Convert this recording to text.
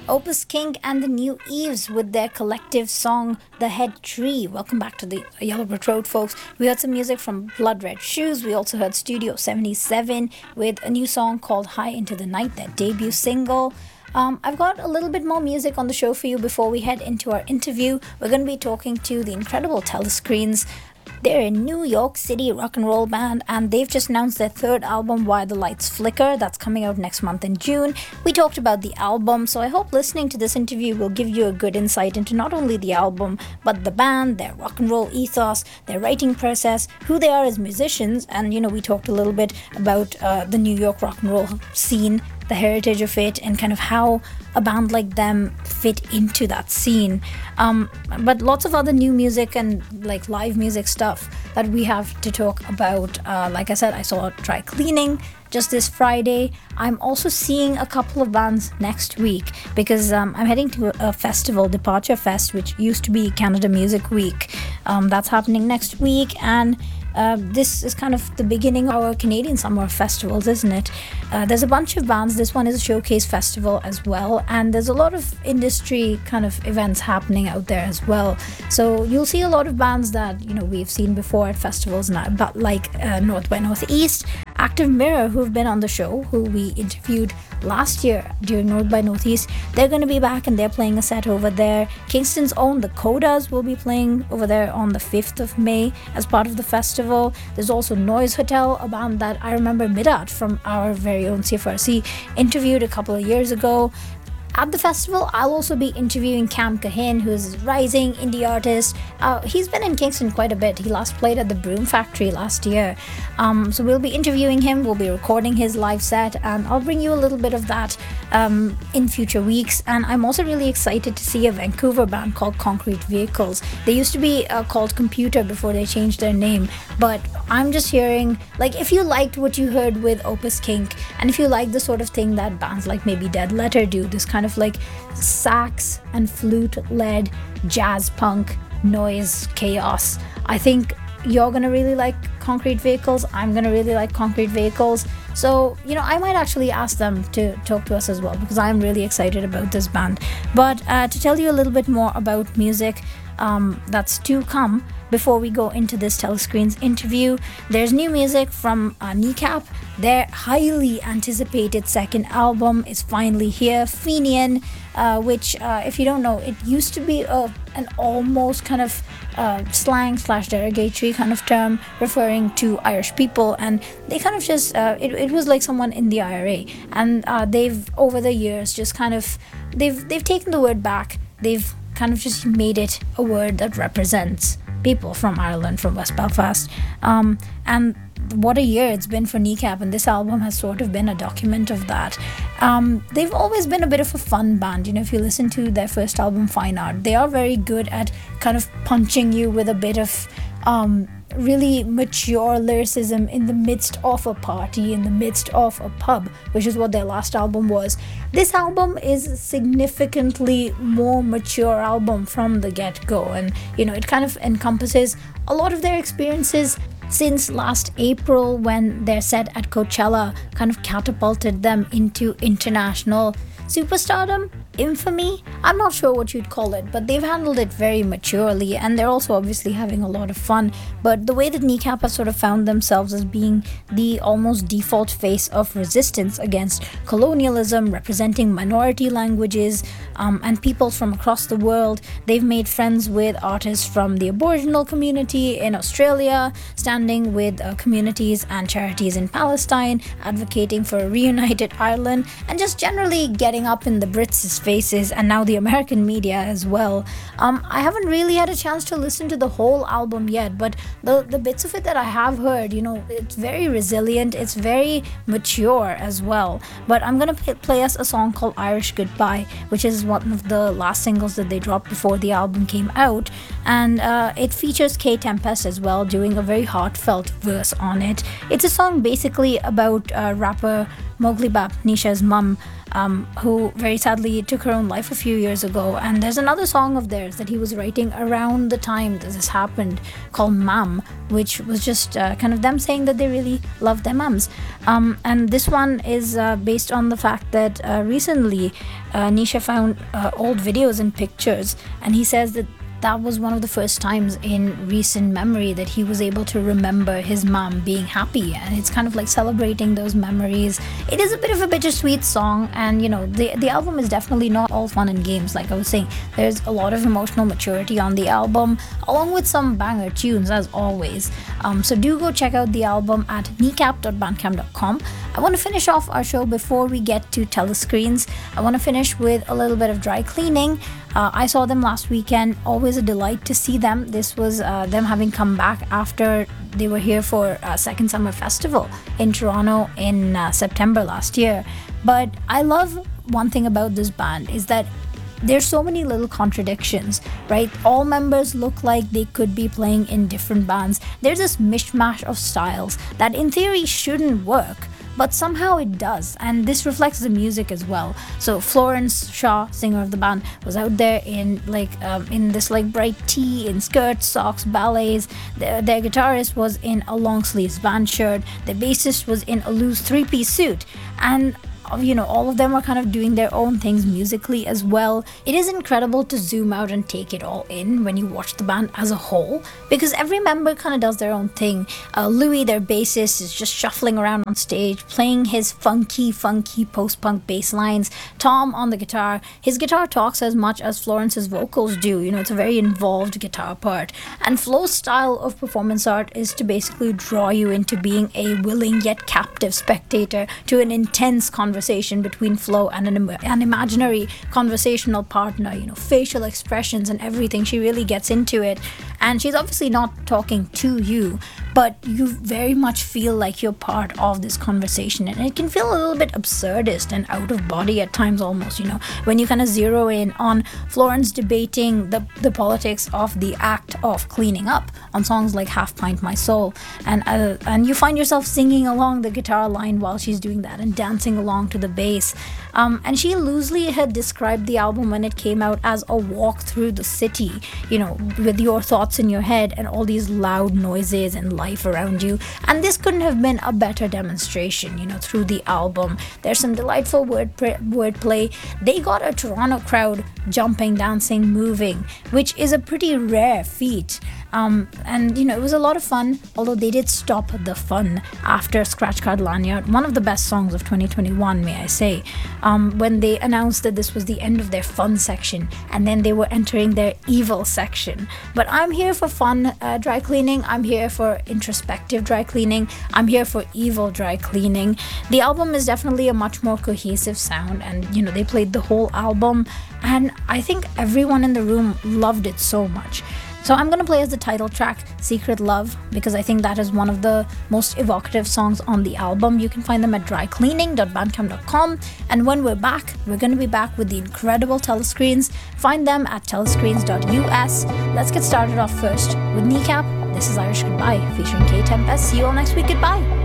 Opus King and the New Eves with their collective song The Head Tree. Welcome back to the Yellow Brick Road, folks. We heard some music from Blood Red Shoes. We also heard Studio 77 with a new song called High Into the Night, their debut single. I've got a little bit more music on the show for you before we head into our interview. We're going to be talking to the incredible Telescreens. They're a New York City rock and roll band, and they've just announced their third album, Why the Lights Flicker. That's coming out next month in June. We talked about the album, so I hope listening to this interview will give you a good insight into not only the album, but the band, their rock and roll ethos, their writing process, who they are as musicians, and we talked a little bit about the New York rock and roll scene, the heritage of it, and kind of how a band like them fit into that scene. But lots of other new music and like live music stuff that we have to talk about. Like I said, I saw Try Cleaning just this Friday. I'm also seeing a couple of bands next week because I'm heading to a festival, Departure Fest, which used to be Canada Music Week. That's happening next week, and this is kind of the beginning of our Canadian summer festivals, isn't it? There's a bunch of bands. This one is a showcase festival as well, and there's a lot of industry kind of events happening out there as well. So you'll see a lot of bands that we've seen before at festivals now, but like North by Northeast, Active Mirror, who've been on the show, who we interviewed last year during North by Northeast. They're going to be back and they're playing a set over there. Kingston's own The Codas will be playing over there on the 5th of May as part of the festival. There's also Noise Hotel, a band that I remember Midat from our very own CFRC interviewed a couple of years ago. At the festival, I'll also be interviewing Cam Cahin, who's a rising indie artist. He's been in Kingston quite a bit. He last played at the Broom Factory last year. So we'll be interviewing him, we'll be recording his live set, and I'll bring you a little bit of that in future weeks. And I'm also really excited to see a Vancouver band called Concrete Vehicles. They used to be called Computer before they changed their name, but I'm just hearing, like, if you liked what you heard with Opus Kink, and if you like the sort of thing that bands like maybe Dead Letter do, this kind of like sax and flute led jazz punk noise chaos, I think you're gonna really like Concrete Vehicles. I'm gonna really like Concrete Vehicles. So I might actually ask them to talk to us as well, because I'm really excited about this band. But to tell you a little bit more about music that's to come before we go into this Telescreens interview, there's new music from Kneecap. Their highly anticipated second album is finally here, Fenian, which if you don't know, it used to be an almost kind of slang / derogatory kind of term referring to Irish people, and they kind of just it was like someone in the IRA, and they've over the years just kind of they've taken the word back. They've kind of just made it a word that represents people from Ireland, from West Belfast, and what a year it's been for Kneecap, and this album has sort of been a document of that. They've always been a bit of a fun band. If you listen to their first album, Fine Art, they are very good at kind of punching you with a bit of really mature lyricism in the midst of a party, in the midst of a pub, which is what their last album was. This album is a significantly more mature album from the get-go, and it kind of encompasses a lot of their experiences since last April, when their set at Coachella kind of catapulted them into international superstardom, infamy. I'm not sure what you'd call it, but they've handled it very maturely, and they're also obviously having a lot of fun. But the way that Kneecap has sort of found themselves as being the almost default face of resistance against colonialism, representing minority languages and peoples from across the world. They've made friends with artists from the Aboriginal community in Australia, standing with communities and charities in Palestine, advocating for a reunited Ireland, and just generally getting up in the Brits' faces, and now the American media as well. I haven't really had a chance to listen to the whole album yet, but the bits of it that I have heard, it's very resilient, it's very mature as well. But I'm gonna play us a song called Irish Goodbye, which is one of the last singles that they dropped before the album came out, and it features Kay Tempest as well, doing a very heartfelt verse on it. It's a song basically about rapper Mowgli Bap, Nisha's mum, who very sadly took her own life a few years ago. And there's another song of theirs that he was writing around the time that this happened called Mam, which was just kind of them saying that they really love their mums. And this one is based on the fact that recently Nisha found old videos and pictures, and he says that that was one of the first times in recent memory that he was able to remember his mom being happy, and it's kind of like celebrating those memories. It is a bit of a bittersweet song, and the album is definitely not all fun and games. Like I was saying, there's a lot of emotional maturity on the album, along with some banger tunes as always. So do go check out the album at kneecap.bandcamp.com. I want to finish off our show before we get to telescreens. I want to finish with a little bit of dry cleaning. I saw them last weekend. Always a delight to see them. This was them having come back after they were here for Second Summer Festival in Toronto in September last year. But I love one thing about this band is that there's so many little contradictions, right? All members look like they could be playing in different bands. There's this mishmash of styles that in theory shouldn't work, but somehow it does, and this reflects the music as well. So Florence Shaw, singer of the band, was out there in this bright tee, in skirts, socks, ballets. Their guitarist was in a long sleeves band shirt. The bassist was in a loose three-piece suit, and all of them are kind of doing their own things musically as well. It is incredible to zoom out and take it all in when you watch the band as a whole, because every member kind of does their own thing. Louis, their bassist, is just shuffling around on stage, playing his funky post-punk bass lines. Tom on the guitar, his guitar talks as much as Florence's vocals do. It's a very involved guitar part. And Flo's style of performance art is to basically draw you into being a willing yet captive spectator to an intense conversation between Flo and an imaginary conversational partner. Facial expressions and everything. She really gets into it, and she's obviously not talking to you, but you very much feel like you're part of this conversation, and it can feel a little bit absurdist and out of body at times almost, when you kind of zero in on Florence debating the politics of the act of cleaning up on songs like Half Pint My Soul, and you find yourself singing along the guitar line while she's doing that and dancing along to the bass. And she loosely had described the album when it came out as a walk through the city, with your thoughts in your head and all these loud noises and life around you. And this couldn't have been a better demonstration, through the album. There's some delightful wordplay. They got a Toronto crowd jumping, dancing, moving, which is a pretty rare feat. And it was a lot of fun, although they did stop the fun after Scratch Card Lanyard, one of the best songs of 2021, may I say, when they announced that this was the end of their fun section, and then they were entering their evil section. But I'm here for fun dry cleaning. I'm here for introspective dry cleaning. I'm here for evil dry cleaning. The album is definitely a much more cohesive sound, and they played the whole album, and I think everyone in the room loved it so much. So I'm going to play as the title track, Secret Love, because I think that is one of the most evocative songs on the album. You can find them at drycleaning.bandcamp.com. And when we're back, we're going to be back with the incredible Telescreens. Find them at telescreens.us. Let's get started off first with Kneecap. This is Irish Goodbye, featuring K Tempest. See you all next week. Goodbye.